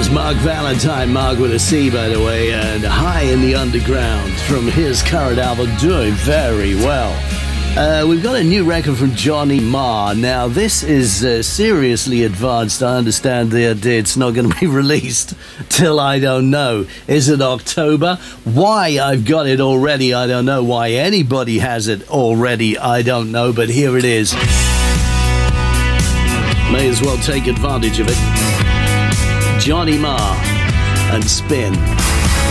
Mark Valentine, Mark with a C, by the way, and High in the Underground from his current album, doing very well. We've got a new record from Johnny Marr. Now, this is seriously advanced. I understand that it's not going to be released till I don't know. Is it October? Why I've got it already, I don't know. Why anybody has it already, I don't know. But here it is. May as well take advantage of it. Johnny Marr and Spin.